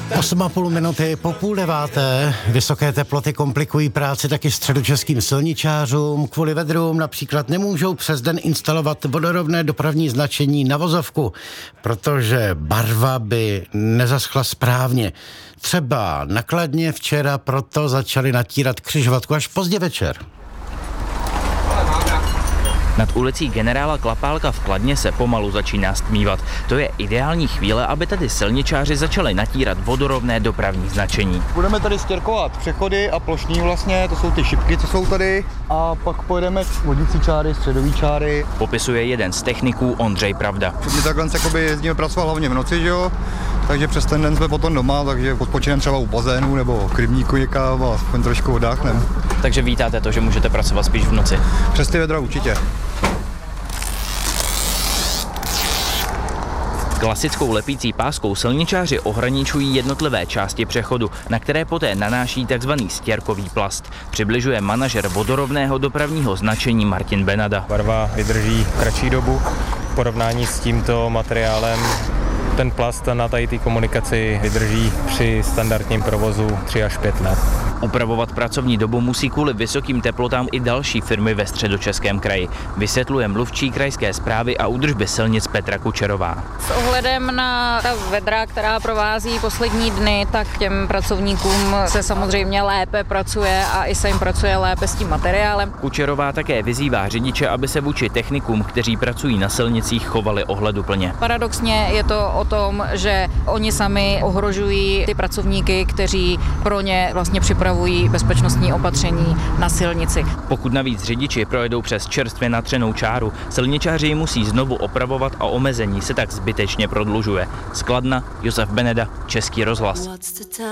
8,5 minuty po 8:30. Vysoké teploty komplikují práci taky středočeským silničářům. Kvůli vedrům například nemůžou přes den instalovat vodorovné dopravní značení na vozovku, protože barva by nezaschla správně. Třeba na Kladně včera proto začali natírat křižovatku až pozdě večer. Nad ulicí generála Klapálka v Kladně se pomalu začíná stmívat. To je ideální chvíle, aby tady silničáři začali natírat vodorovné dopravní značení. Budeme tady stěrkovat přechody a plošní vlastně, to jsou ty šipky, co jsou tady. A pak pojedeme vodící čáry, středový čáry. Popisuje jeden z techniků Ondřej Pravda. My takhle jezdíme pracovat hlavně v noci, že jo? Takže přes ten den jsme potom doma, takže odpočineme třeba u bazénu nebo k rybníku někam a aspoň trošku oddáchneme. Takže vítáte to, že můžete pracovat spíš v noci? Přes ty vedra určitě. Klasickou lepící páskou silničáři ohraničují jednotlivé části přechodu, na které poté nanáší tzv. Stěrkový plast. Přibližuje manažer vodorovného dopravního značení Martin Benada. Barva vydrží kratší dobu. V porovnání s tímto materiálem ten plast na tady té komunikaci vydrží při standardním provozu 3 až 5 let. Upravovat pracovní dobu musí kvůli vysokým teplotám i další firmy ve Středočeském kraji, vysvětluje mluvčí krajské správy a údržby silnic Petra Kučerová. S ohledem na ta vedra, která provází poslední dny, tak těm pracovníkům se samozřejmě lépe pracuje a i se jim pracuje lépe s tím materiálem. Kučerová také vyzývá řidiče, aby se vůči technikům, kteří pracují na silnicích, chovali ohleduplně. Paradoxně je to o tom, že oni sami ohrožují ty pracovníky, kteří pro ně vlastně připravují bezpečnostní opatření na silnici. Pokud navíc řidiči projedou přes čerstvě natřenou čáru, silničáři ji musí znovu opravovat a omezení se tak zbytečně prodlužuje. Z Kladna Josef Beneda, Český rozhlas.